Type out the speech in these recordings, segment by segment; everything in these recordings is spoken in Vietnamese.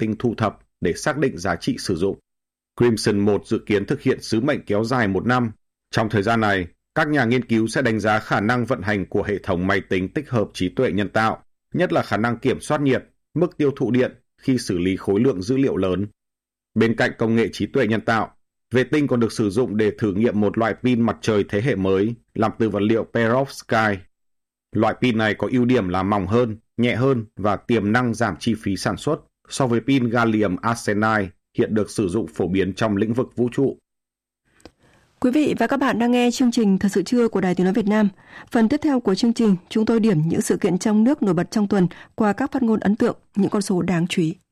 tinh thu thập để xác định giá trị sử dụng. Crimson 1 dự kiến thực hiện sứ mệnh kéo dài 1 năm. Trong thời gian này, các nhà nghiên cứu sẽ đánh giá khả năng vận hành của hệ thống máy tính tích hợp trí tuệ nhân tạo, nhất là khả năng kiểm soát nhiệt, mức tiêu thụ điện khi xử lý khối lượng dữ liệu lớn. Bên cạnh công nghệ trí tuệ nhân tạo, vệ tinh còn được sử dụng để thử nghiệm một loại pin mặt trời thế hệ mới làm từ vật liệu perovskite. Loại pin này có ưu điểm là mỏng hơn, nhẹ hơn và tiềm năng giảm chi phí sản xuất so với pin gallium arsenide hiện được sử dụng phổ biến trong lĩnh vực vũ trụ. Quý vị và các bạn đang nghe chương trình Thật sự trưa của Đài Tiếng nói Việt Nam. Phần tiếp theo của chương trình, chúng tôi điểm những sự kiện trong nước nổi bật trong tuần qua các phát ngôn ấn tượng, những con số đáng chú ý.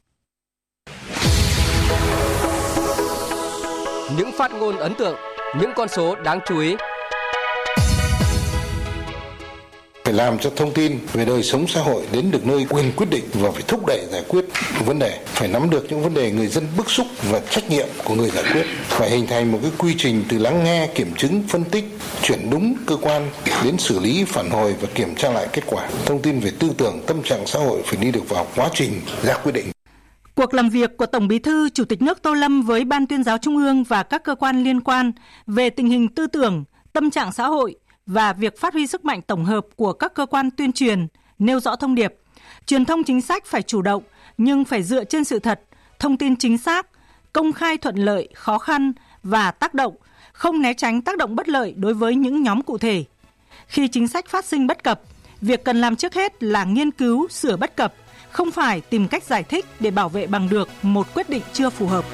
Những phát ngôn ấn tượng, những con số đáng chú ý. Phải làm cho thông tin về đời sống xã hội đến được nơi quyền quyết định và phải thúc đẩy giải quyết vấn đề. Phải nắm được những vấn đề người dân bức xúc và trách nhiệm của người giải quyết. Phải hình thành một cái quy trình từ lắng nghe, kiểm chứng, phân tích, chuyển đúng cơ quan đến xử lý, phản hồi và kiểm tra lại kết quả. Thông tin về tư tưởng, tâm trạng xã hội phải đi được vào quá trình ra quyết định. Cuộc làm việc của Tổng Bí thư, Chủ tịch nước Tô Lâm với Ban Tuyên giáo Trung ương và các cơ quan liên quan về tình hình tư tưởng, tâm trạng xã hội và việc phát huy sức mạnh tổng hợp của các cơ quan tuyên truyền, nêu rõ thông điệp. Truyền thông chính sách phải chủ động, nhưng phải dựa trên sự thật, thông tin chính xác, công khai thuận lợi, khó khăn và tác động, không né tránh tác động bất lợi đối với những nhóm cụ thể. Khi chính sách phát sinh bất cập, việc cần làm trước hết là nghiên cứu, sửa bất cập, không phải tìm cách giải thích để bảo vệ bằng được một quyết định chưa phù hợp.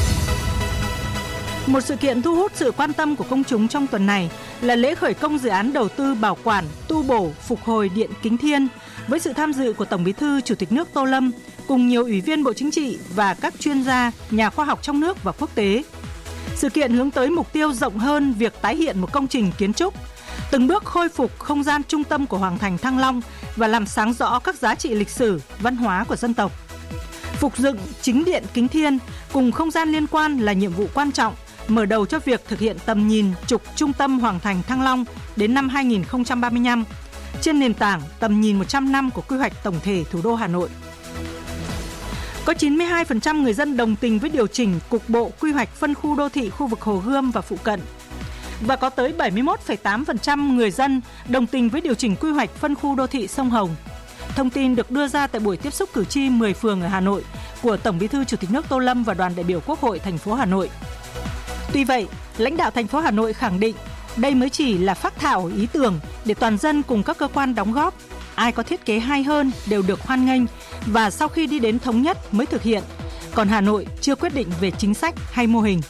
Một sự kiện thu hút sự quan tâm của công chúng trong tuần này là lễ khởi công dự án đầu tư bảo quản, tu bổ, phục hồi điện Kính Thiên với sự tham dự của Tổng Bí thư, Chủ tịch nước Tô Lâm cùng nhiều ủy viên Bộ Chính trị và các chuyên gia, nhà khoa học trong nước và quốc tế. Sự kiện hướng tới mục tiêu rộng hơn việc tái hiện một công trình kiến trúc, từng bước khôi phục không gian trung tâm của Hoàng thành Thăng Long và làm sáng rõ các giá trị lịch sử, văn hóa của dân tộc. Phục dựng chính điện Kính Thiên cùng không gian liên quan là nhiệm vụ quan trọng, mở đầu cho việc thực hiện tầm nhìn trục trung tâm Hoàng thành Thăng Long đến năm 2035, trên nền tảng tầm nhìn 100 năm của quy hoạch tổng thể thủ đô Hà Nội. Có 92% người dân đồng tình với điều chỉnh cục bộ quy hoạch phân khu đô thị khu vực Hồ Gươm và phụ cận. Và có tới 71,8% người dân đồng tình với điều chỉnh quy hoạch phân khu đô thị sông Hồng. Thông tin được đưa ra tại buổi tiếp xúc cử tri 10 phường ở Hà Nội của Tổng Bí thư, Chủ tịch nước Tô Lâm và đoàn đại biểu Quốc hội thành phố Hà Nội. Tuy vậy, lãnh đạo thành phố Hà Nội khẳng định đây mới chỉ là phác thảo ý tưởng để toàn dân cùng các cơ quan đóng góp. Ai có thiết kế hay hơn đều được hoan nghênh và sau khi đi đến thống nhất mới thực hiện. Còn Hà Nội chưa quyết định về chính sách hay mô hình.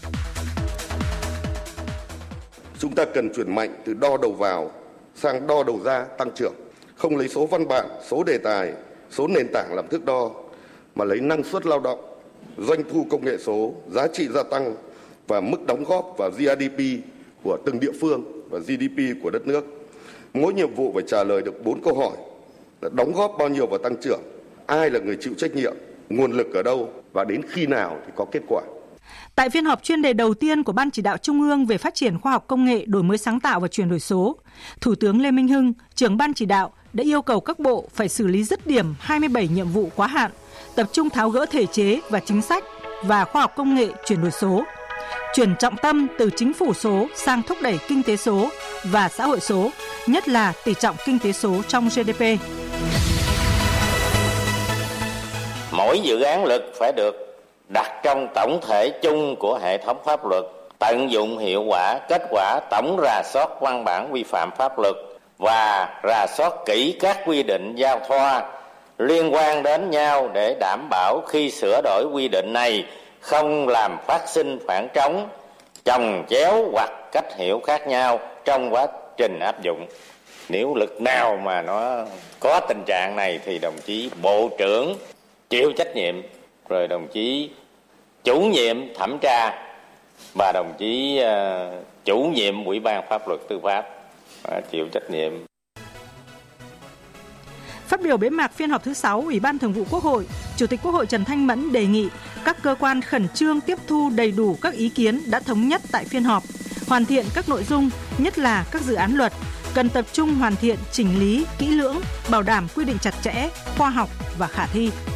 Chúng ta cần chuyển mạnh từ đo đầu vào sang đo đầu ra tăng trưởng. Không lấy số văn bản, số đề tài, số nền tảng làm thước đo, mà lấy năng suất lao động, doanh thu công nghệ số, giá trị gia tăng và mức đóng góp vào GDP của từng địa phương và GDP của đất nước. Mỗi nhiệm vụ phải trả lời được 4 câu hỏi là đóng góp bao nhiêu vào tăng trưởng, ai là người chịu trách nhiệm, nguồn lực ở đâu và đến khi nào thì có kết quả. Tại phiên họp chuyên đề đầu tiên của Ban Chỉ đạo Trung ương về phát triển khoa học công nghệ, đổi mới sáng tạo và chuyển đổi số, Thủ tướng Lê Minh Hưng, trưởng Ban Chỉ đạo, đã yêu cầu các bộ phải xử lý dứt điểm 27 nhiệm vụ quá hạn, tập trung tháo gỡ thể chế và chính sách và khoa học công nghệ chuyển đổi số, chuyển trọng tâm từ chính phủ số sang thúc đẩy kinh tế số và xã hội số, nhất là tỷ trọng kinh tế số trong GDP. Mỗi dự án luật phải được đặt trong tổng thể chung của hệ thống pháp luật, tận dụng hiệu quả kết quả tổng rà soát văn bản vi phạm pháp luật và rà soát kỹ các quy định giao thoa liên quan đến nhau để đảm bảo khi sửa đổi quy định này không làm phát sinh khoảng trống, chồng chéo hoặc cách hiểu khác nhau trong quá trình áp dụng. Nếu luật nào mà nó có tình trạng này thì đồng chí Bộ trưởng chịu trách nhiệm, rồi đồng chí chủ nhiệm thẩm tra và đồng chí chủ nhiệm Ủy ban Pháp luật Tư pháp chịu trách nhiệm. Phát biểu bế mạc phiên họp thứ 6 Ủy ban Thường vụ Quốc hội, Chủ tịch Quốc hội Trần Thanh Mẫn đề nghị các cơ quan khẩn trương tiếp thu đầy đủ các ý kiến đã thống nhất tại phiên họp, hoàn thiện các nội dung, nhất là các dự án luật, cần tập trung hoàn thiện chỉnh lý kỹ lưỡng, bảo đảm quy định chặt chẽ, khoa học và khả thi.